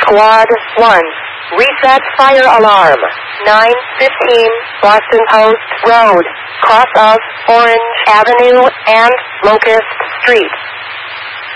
Squad 1. Reset fire alarm. 915 Boston Post Road. Cross of Orange Avenue and Locust Street.